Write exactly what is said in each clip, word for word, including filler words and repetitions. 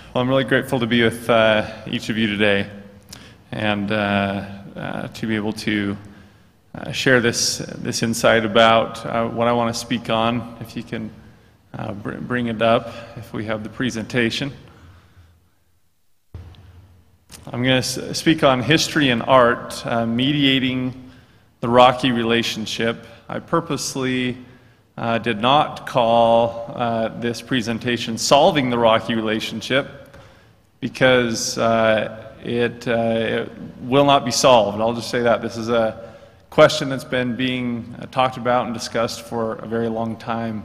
Well, I'm really grateful to be with uh, each of you today and uh, uh, to be able to uh, share this this insight about uh, what I want to speak on. If you can uh, br bring it up, if we have the presentation. I'm going to speak on history and art, uh, mediating the rocky relationship. I purposely uh, did not call uh, this presentation Solving the Rocky Relationship, because uh, it, uh, it will not be solved. I'll just say that. This is a question that's been being uh, talked about and discussed for a very long time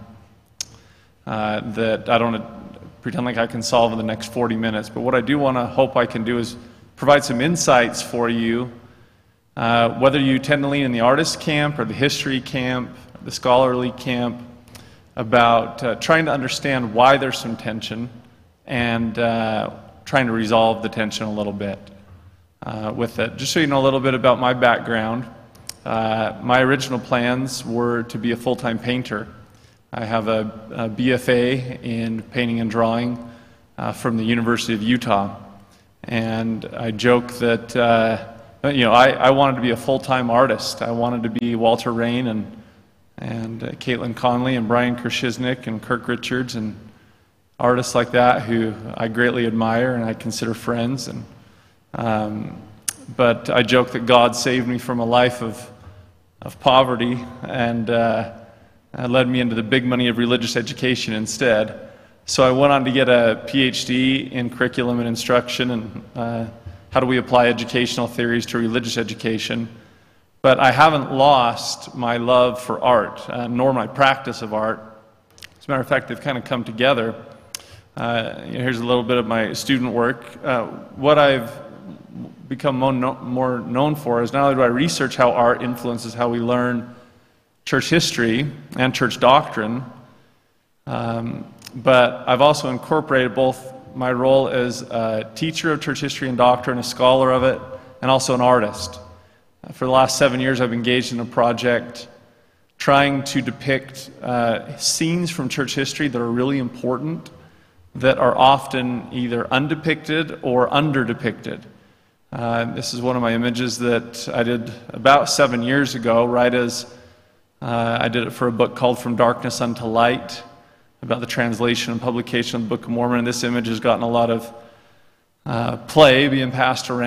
uh, that I don't pretend like I can solve in the next forty minutes. But what I do want to hope I can do is provide some insights for you, uh, whether you tend to lean in the artist camp or the history camp, the scholarly camp, about uh, trying to understand why there's some tension and uh, trying to resolve the tension a little bit uh, with it. Just so you know a little bit about my background, uh, my original plans were to be a full-time painter. I have a, a B F A in painting and drawing uh, from the University of Utah. And I joke that, uh, you know, I, I wanted to be a full-time artist. I wanted to be Walter Rain and, and uh, Caitlin Conley and Brian Kershiznik and Kirk Richards and artists like that who I greatly admire and I consider friends. And um, but I joke that God saved me from a life of, of poverty and uh, led me into the big money of religious education instead. So I went on to get a P H D in curriculum and instruction and uh, how do we apply educational theories to religious education. But I haven't lost my love for art, uh, nor my practice of art. As a matter of fact, they've kind of come together. Uh, here's a little bit of my student work. Uh, what I've become more, no, more known for is not only do I research how art influences how we learn church history and church doctrine, um, but I've also incorporated both my role as a teacher of church history and doctrine, a scholar of it, and also an artist. Uh, for the last seven years, I've engaged in a project trying to depict uh, scenes from church history that are really important, that are often either undepicted or underdepicted. Uh, this is one of my images that I did about seven years ago, right as uh, I did it for a book called From Darkness Unto Light, about the translation and publication of the Book of Mormon. And this image has gotten a lot of uh, play being passed around.